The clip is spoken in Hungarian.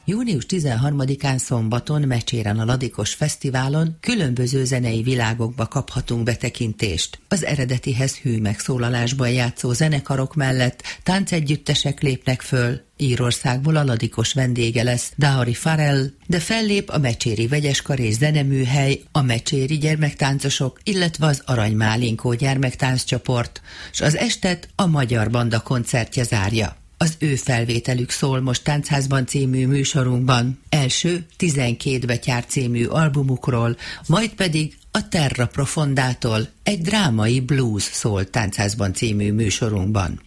Június 13-án szombaton Mecséren a Ladikos Fesztiválon különböző zenei világokba kaphatunk betekintést. Az eredetihez hű megszólalásban játszó zenekarok mellett táncegyüttesek lépnek föl. Írországból a Ladikos vendége lesz Daori Farrell, de fellép a Mecséri Vegyeskar és Zeneműhely, a Mecséri gyermektáncosok, illetve az Aranymálinkó gyermektánccsoport, s az estet a Magyar Banda koncertje zárja. Az ő felvételük szól most Táncházban című műsorunkban. Első 12 betyár című albumukról, majd pedig a Terra Profondától egy drámai blues szól Táncházban című műsorunkban.